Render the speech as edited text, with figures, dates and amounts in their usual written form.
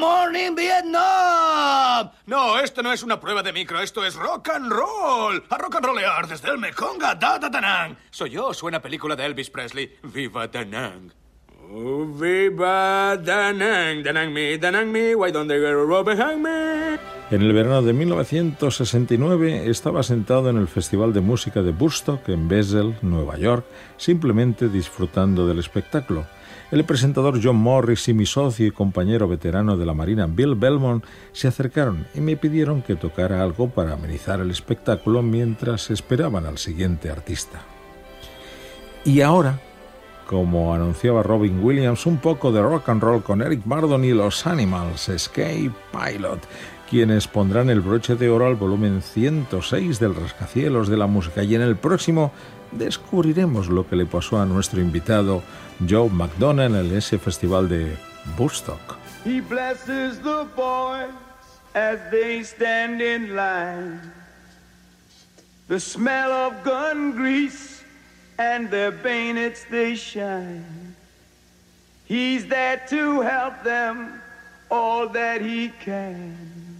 morning, Vietnam! No, esto no es una prueba de micro, esto es rock and roll. A rock and rollear desde el Mekong a Da Nang. Soy yo, suena película de Elvis Presley. ¡Viva Da Nang! Oh, viva Da Nang, Da Nang me, why don't they get a rope behind me? En el verano de 1969 estaba sentado en el Festival de Música de Woodstock en Bethel, Nueva York, simplemente disfrutando del espectáculo. El presentador John Morris y mi socio y compañero veterano de la Marina Bill Belmont se acercaron y me pidieron que tocara algo para amenizar el espectáculo mientras esperaban al siguiente artista. Y ahora, como anunciaba Robin Williams, un poco de rock and roll con Eric Burdon y los Animals, Escape Pilot, quienes pondrán el broche de oro al volumen 106 del Rascacielos de la música. Y en el próximo descubriremos lo que le pasó a nuestro invitado Joe McDonough en ese festival de Woodstock. He blesses the boys as they stand in line. The smell of gun grease and their bayonets they shine. He's there to help them all that he can.